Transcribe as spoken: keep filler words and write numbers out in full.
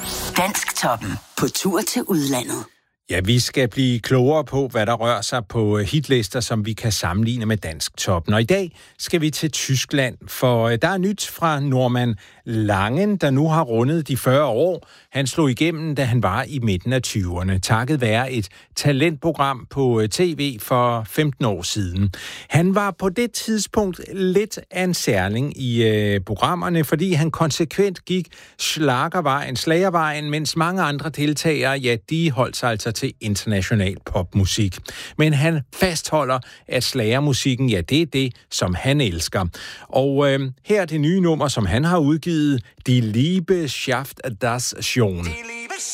Dansktoppen på tur til udlandet. Ja, vi skal blive klogere på, hvad der rører sig på hitlister, som vi kan sammenligne med Dansktoppen. Og i dag skal vi til Tyskland, for der er nyt fra Norman Langen, der nu har rundet de fyrre år. Han slog igennem, da han var i midten af tyverne, takket være et talentprogram på tv for femten år siden. Han var på det tidspunkt lidt af en særling i øh, programmerne, fordi han konsekvent gik schlagervejen, slagervejen, mens mange andre deltagere, ja, de holdt sig altså til international popmusik. Men han fastholder, at slagermusikken, ja, det er det, som han elsker. Og øh, her er det nye nummer, som han har udgivet, Die Liebe schafft das schon.